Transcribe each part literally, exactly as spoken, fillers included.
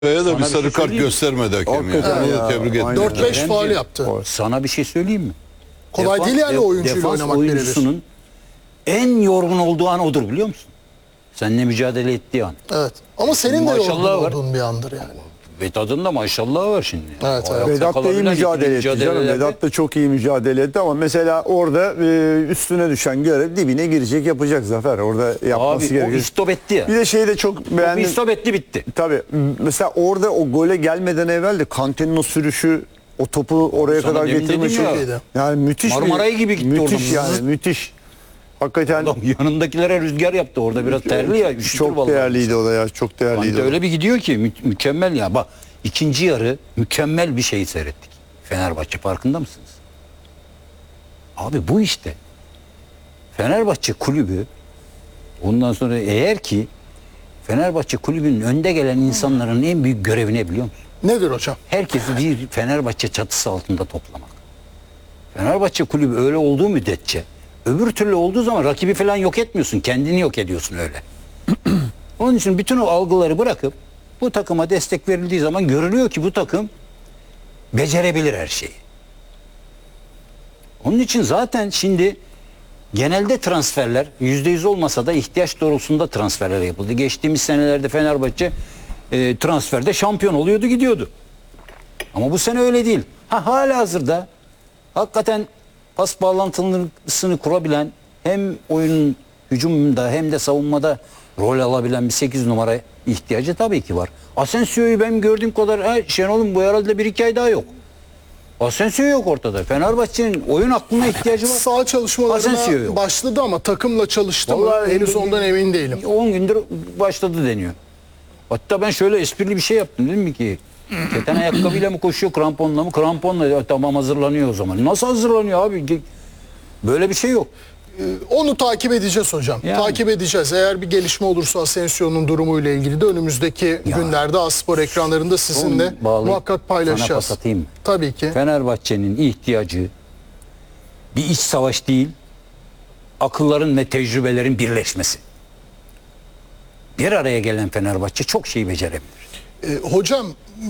Veya da bir Sana sarı şey kart söyleyeyim mi? göstermedi hakem yani. Hakikaten Onu ya, da tebrik ederim. aynen. dört beş Bence faul yaptı. Sana bir şey söyleyeyim mi? Kolay Defans- değil yani def- oyuncuyla defans oynamak birebir. oyuncusunun en yorgun olduğu an odur, biliyor musun? Seninle mücadele ettiği an. Evet. Ama senin de yorgun Maşallah var. olduğun bir andır yani. Vedat'ın da maşallah var şimdi. Evet, O evet. ayakta Vedat da iyi kalabilen mücadele ikili etti canım. mücadelelerde- Vedat da çok iyi mücadele etti ama mesela orada e, üstüne düşen görev dibine girecek, yapacak Zafer. Orada yapması Abi o gerekiyor. istop etti ya. Bir de şeyi de çok Bir beğendim. istop etti, bitti. Tabii mesela orada o gole gelmeden evvel de Kante'nin o sürüşü, o topu oraya sana kadar demin getirmesi dedim ya. çok iyiydi. Yani müthiş Marmaray bir, gibi gitti müthiş oradan. yani müthiş. Hakikaten Adam yanındakilere rüzgar yaptı orada, biraz terli ya. üşütür çok vallahi. değerliydi o da ya, çok değerliydi. Kante o. öyle bir gidiyor ki mü- mükemmel ya. Bak, ikinci yarı mükemmel bir şey seyrettik. Fenerbahçe, farkında mısınız? Abi bu işte. Fenerbahçe kulübü ondan sonra eğer ki Fenerbahçe kulübünün önde gelen insanların en büyük görevi ne biliyor musun? Nedir hocam? Herkesi bir Fenerbahçe çatısı altında toplamak. Fenerbahçe kulübü öyle olduğu müddetçe, öbür türlü olduğu zaman rakibi falan yok etmiyorsun. Kendini yok ediyorsun öyle. Onun için bütün o algıları bırakıp bu takıma destek verildiği zaman görülüyor ki bu takım becerebilir her şeyi. Onun için zaten şimdi genelde transferler yüzde yüz olmasa da ihtiyaç doğrultusunda transferler yapıldı. Geçtiğimiz senelerde Fenerbahçe e, transferde şampiyon oluyordu, gidiyordu. Ama bu sene öyle değil. Ha, hala hazırda hakikaten pas bağlantısını kurabilen, hem oyunun hücumunda hem de savunmada rol alabilen bir sekiz numara ihtiyacı tabii ki var. Asensio'yu ben gördüğüm kadar, ha, Şenol'un bu herhalde bir iki ay daha yok. Asensio yok ortada. Fenerbahçe'nin oyun aklına ihtiyacı var. Sağ Asensio çalışmalarına yok. başladı ama takımla çalıştı mı? Vallahi Henüz ondan emin değilim. on gündür başladı deniyor. Hatta ben şöyle esprili bir şey yaptım, dedim mi ki keten ayakkabıyla mı koşuyor, kramponla mı? Kramponla. Ya, tamam, hazırlanıyor o zaman. Nasıl hazırlanıyor abi? Böyle bir şey yok. Onu takip edeceğiz hocam. Yani. Takip edeceğiz. Eğer bir gelişme olursa Asensio'nun durumuyla ilgili de önümüzdeki günlerde Aspor ekranlarında sizinle Onu bağlayıp muhakkak sana paylaşacağız. pas atayım mı? Tabii ki. Fenerbahçe'nin ihtiyacı bir iç savaş değil, akılların ve tecrübelerin birleşmesi. Bir araya gelen Fenerbahçe çok şey becerebilir. Ee, hocam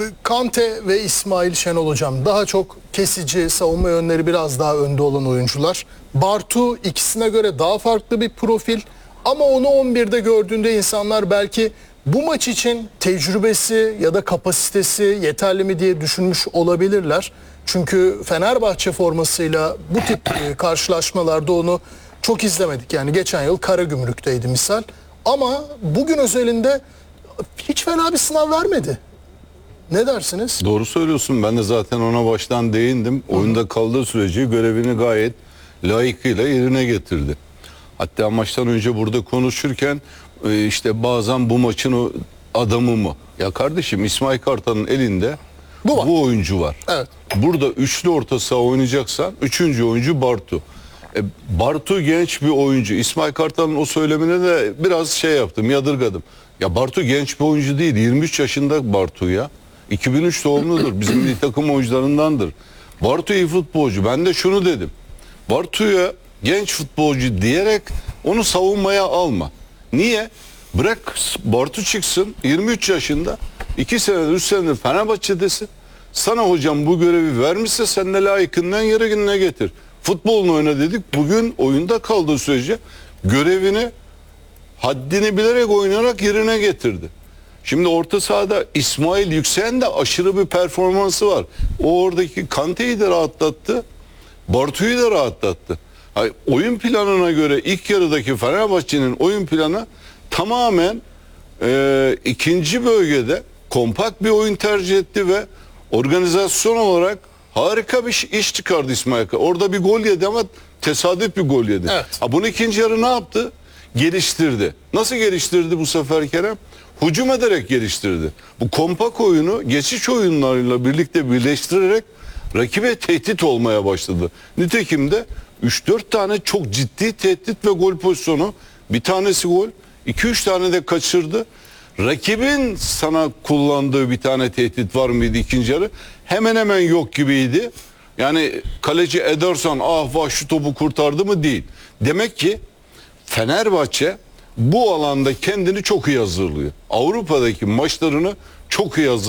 Kante ve İsmail Şenol hocam daha çok kesici, savunma yönleri biraz daha önde olan oyuncular. Bartu ikisine göre daha farklı bir profil ama onu on birde gördüğünde insanlar belki bu maç için tecrübesi ya da kapasitesi yeterli mi diye düşünmüş olabilirler. Çünkü Fenerbahçe formasıyla bu tip e, karşılaşmalarda onu çok izlemedik. Yani geçen yıl Karagümrük'teydi misal. Ama bugün özelinde hiç fena bir sınav vermedi. Ne dersiniz? Doğru söylüyorsun. Ben de zaten ona baştan değindim. Oyunda kaldığı sürece görevini gayet layıkıyla yerine getirdi. Hatta maçtan önce burada konuşurken e, işte bazen bu maçın o adamı mı? Ya kardeşim, İsmail Kartal'ın elinde Bu var. bu oyuncu var. Evet. Burada üçlü orta saha oynayacaksan üçüncü oyuncu Bartu. E, Bartu genç bir oyuncu. İsmail Kartal'ın o söylemine de biraz şey yaptım, yadırgadım. Ya Bartu genç bir oyuncu değil. yirmi üç yaşında Bartu ya. iki bin üç doğumludur. Bizim milli takım oyuncularındandır. Bartu iyi futbolcu. Ben de şunu dedim. Bartu'ya genç futbolcu diyerek onu savunmaya alma. Niye? Bırak Bartu çıksın, yirmi üç yaşında, iki senedir, üç senedir Fenerbahçe'desin. Sana hocam bu görevi vermişse sen de layıkından yerine getir. Futbolunu oyna dedik. Bugün oyunda kaldığı sürece görevini haddini bilerek oynayarak yerine getirdi. Şimdi orta sahada İsmail Yüksek'in de aşırı bir performansı var. O oradaki Kante'yi de rahatlattı. Bartu'yu da rahatlattı. Hayır, oyun planına göre ilk yarıdaki Fenerbahçe'nin oyun planı tamamen e, ikinci bölgede kompakt bir oyun tercih etti ve organizasyon olarak harika bir iş çıkardı İsmail. Orada bir gol yedi ama tesadüf bir gol yedi. Evet. Ha, bunu ikinci yarı ne yaptı? Geliştirdi. Nasıl geliştirdi bu sefer Kerem? Hücum ederek geliştirdi. Bu kompak oyunu geçiş oyunlarıyla birlikte birleştirerek rakibe tehdit olmaya başladı. Nitekim de üç dört tane çok ciddi tehdit ve gol pozisyonu. Bir tanesi gol, iki üç tane de kaçırdı. Rakibin sana kullandığı bir tane tehdit var mıydı ikinci yarı? Hemen hemen yok gibiydi. Yani kaleci Ederson ah vah şu topu kurtardı mı? Değil. Demek ki Fenerbahçe bu alanda kendini çok iyi hazırlıyor. Avrupa'daki maçlarını çok iyi hazır